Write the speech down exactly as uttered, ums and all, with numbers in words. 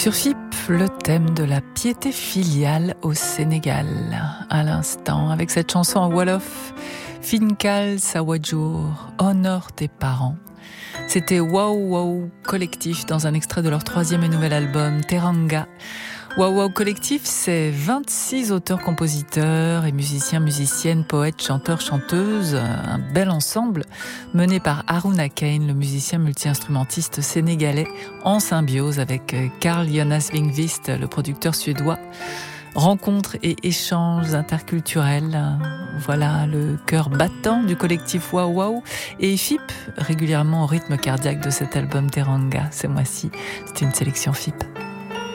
Sur F I P, le thème de la piété filiale au Sénégal. À l'instant, avec cette chanson en Wolof, Finkal Sawajur, honore tes parents. C'était Wow Wow Collectif dans un extrait de leur troisième et nouvel album, Teranga. Wow Wow Collectif, c'est vingt-six auteurs-compositeurs et musiciens, musiciennes, poètes, chanteurs, chanteuses. Un bel ensemble mené par Haruna Kane, le musicien multi-instrumentiste sénégalais, en symbiose avec Carl Jonas Wingvist, le producteur suédois. Rencontres et échanges interculturels, voilà le cœur battant du collectif Wow Wow. Et F I P, régulièrement au rythme cardiaque de cet album Teranga, ce mois-ci, c'est une sélection F I P.